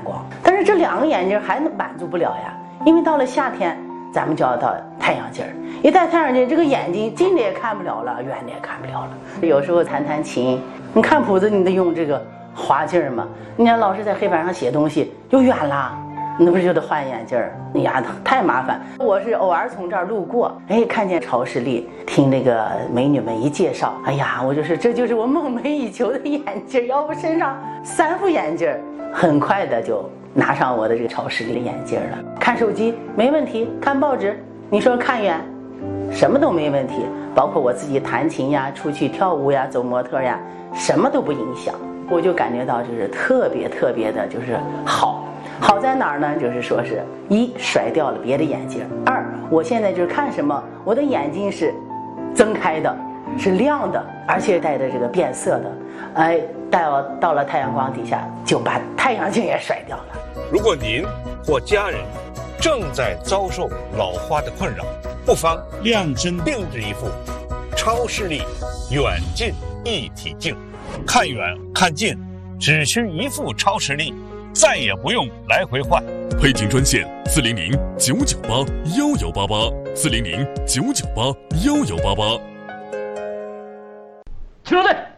光。但是这2个眼镜还满足不了呀，因为到了夏天咱们就要到太阳镜，一戴太阳镜，这个眼睛近的也看不了了，远的也看不了了。有时候弹琴，你看谱子你得用这个滑镜嘛，你看老师在黑板上写东西又远了，那不是就得换眼镜？哎呀，太麻烦。我是偶尔从这儿路过，看见超视力，听那个美女们一介绍，哎呀，我这就是我梦寐以求的眼镜，要不身上3副眼镜，很快的就拿上我的这个超视力眼镜了。看手机没问题，看报纸你说看远，什么都没问题，包括我自己弹琴呀、出去跳舞呀、走模特呀，什么都不影响。我就感觉到就是特别的就是好在哪儿呢？就是说是1甩掉了别的眼镜，2我现在就是看什么，我的眼睛是睁开的，是亮的，而且带着这个变色的，到了太阳光底下就把太阳镜也甩掉了。 如果您或家人正在遭受老花的困扰，不妨量身定制一副超视力远近一体镜，看远看近只需1副超视力，再也不用来回换。 配镜专线400-998-1188，400-998-1188。听众队。